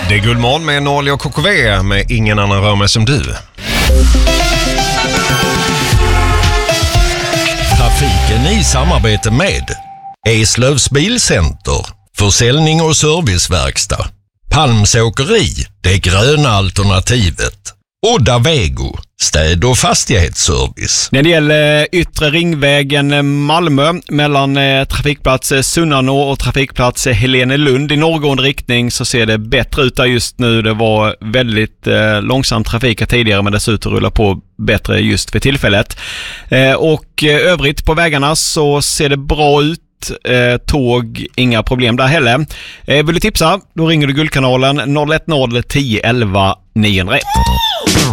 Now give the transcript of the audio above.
Det är Guldmorgon med Norli och KKV med Ingen annan rör mig som du. Trafiken i samarbete med Eslövs Bilcenter, försäljning och serviceverkstad. Palms åkeri, det gröna alternativet. Odda Vego, städ- och fastighetsservice. När det gäller yttre ringvägen Malmö mellan trafikplats Sunnanå och trafikplats Helenelund i norrgående riktning så ser det bättre ut där just nu. Det var väldigt långsam trafik tidigare, men det ser ut att rulla på bättre just för tillfället. Och övrigt på vägarna så ser det bra ut. Tåg, inga problem där heller. Vill du tipsa? Då ringer du Guldkanalen 010 11 901.